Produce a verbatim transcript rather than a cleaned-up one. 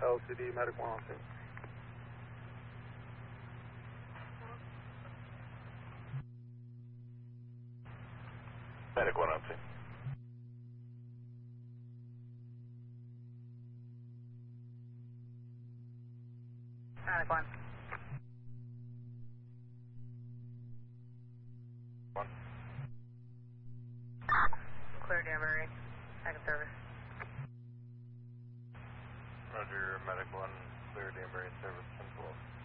L C D, medic one on two. Medic one on two. Medic one. One. Clear Danbury. Second service. Roger, medic one, clear Danbury service ten twelve.